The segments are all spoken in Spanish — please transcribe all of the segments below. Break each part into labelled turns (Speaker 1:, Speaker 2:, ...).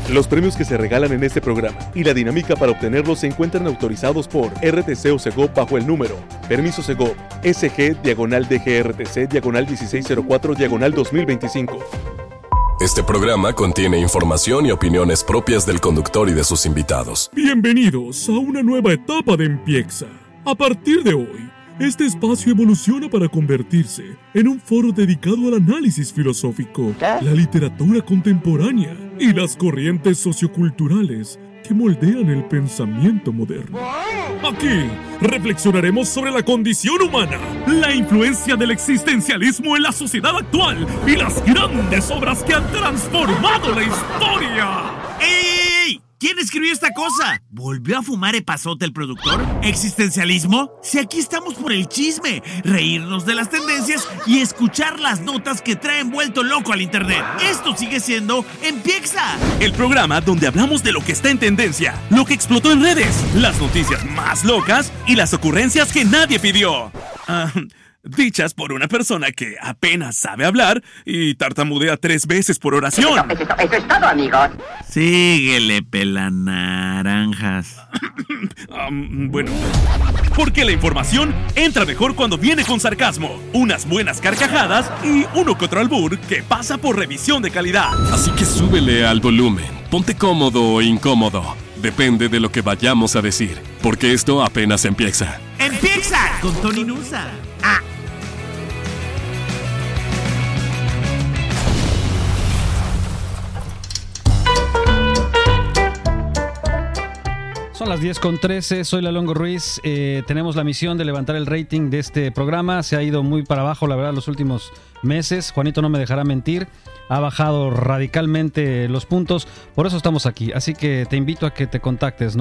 Speaker 1: Los premios que se regalan en este programa y la dinámica para obtenerlos se encuentran autorizados por RTC o Segov bajo el número Permiso Segov SG-DGRTC-1604-2025.
Speaker 2: Este programa contiene información y opiniones propias del conductor y de sus invitados.
Speaker 3: Bienvenidos a una nueva etapa de Empiexa. A partir de hoy, este espacio evoluciona para convertirse en un foro dedicado al análisis filosófico, la literatura contemporánea y las corrientes socioculturales que moldean el pensamiento moderno. Aquí reflexionaremos sobre la condición humana, la influencia del existencialismo en la sociedad actual y las grandes obras que han transformado la historia.
Speaker 4: ¡Ey! ¿Quién escribió esta cosa? ¿Volvió a fumar epazote el productor? ¿Existencialismo? Si aquí estamos por el chisme, reírnos de las tendencias y escuchar las notas que traen vuelto loco al internet. Esto sigue siendo Empiexa,
Speaker 5: el programa donde hablamos de lo que está en tendencia, lo que explotó en redes, las noticias más locas y las ocurrencias que nadie pidió. Dichas por una persona que apenas sabe hablar y tartamudea 3 veces por oración.
Speaker 6: Eso es todo, amigos.
Speaker 4: Síguele, pelanaranjas.
Speaker 5: Bueno, porque la información entra mejor cuando viene con sarcasmo, unas buenas carcajadas y uno que otro albur que pasa por revisión de calidad.
Speaker 2: Así que súbele al volumen, ponte cómodo o incómodo. Depende de lo que vayamos a decir, porque esto apenas empieza.
Speaker 4: ¡Empieza! Con Tony Nusa.
Speaker 7: Son las 10:13, soy Lalongo Ruiz. Tenemos la misión de levantar el rating de este programa. Se ha ido muy para abajo, la verdad, los últimos meses. Juanito no me dejará mentir. Ha bajado radicalmente los puntos. Por eso estamos aquí. Así que te invito a que te contactes.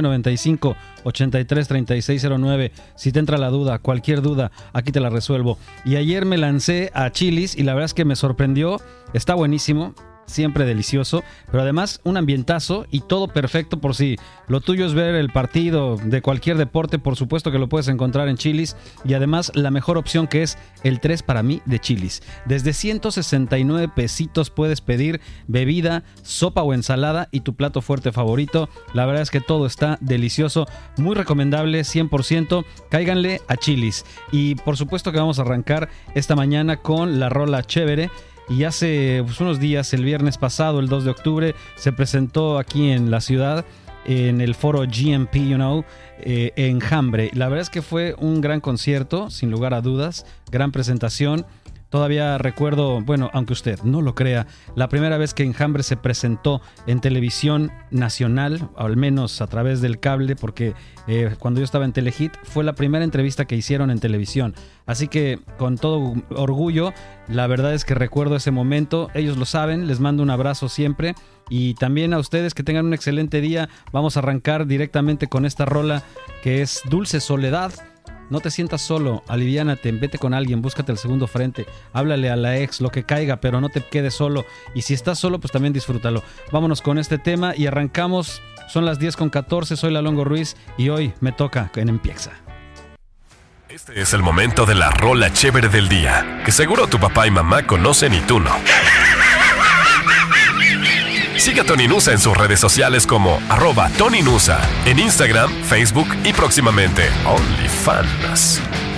Speaker 7: 9995-833609. Si te entra la duda, cualquier duda, aquí te la resuelvo. Y ayer me lancé a Chili's y la verdad es que me sorprendió. Está buenísimo. Siempre delicioso, pero además un ambientazo y todo perfecto por si lo tuyo es ver el partido de cualquier deporte, por supuesto que lo puedes encontrar en Chili's y además la mejor opción que es el 3 para mí de Chili's. Desde 169 pesitos puedes pedir bebida, sopa o ensalada y tu plato fuerte favorito. La verdad es que todo está delicioso, muy recomendable, 100%. Cáiganle a Chili's y por supuesto que vamos a arrancar esta mañana con la rola chévere. Y hace unos días, el viernes pasado, el 2 de octubre, se presentó aquí en la ciudad, en el foro GMP, Enjambre. La verdad es que fue un gran concierto, sin lugar a dudas, gran presentación. Todavía recuerdo, bueno, aunque usted no lo crea, la primera vez que Enjambre se presentó en televisión nacional, o al menos a través del cable, porque cuando yo estaba en Telehit, fue la primera entrevista que hicieron en televisión. Así que con todo orgullo, la verdad es que recuerdo ese momento. Ellos lo saben, les mando un abrazo siempre. Y también a ustedes que tengan un excelente día. Vamos a arrancar directamente con esta rola que es Dulce Soledad. No te sientas solo, aliviánate, vete con alguien, búscate el segundo frente, háblale a la ex, lo que caiga, pero no te quedes solo. Y si estás solo, pues también disfrútalo. Vámonos con este tema y arrancamos. Son las 10:14, soy Lalongo Ruiz y hoy me toca en Empiexa.
Speaker 2: Este es el momento de la rola chévere del día, que seguro tu papá y mamá conocen y tú no. Sigue a Tony Nusa en sus redes sociales como @TonyNusa, en Instagram, Facebook y próximamente OnlyFans.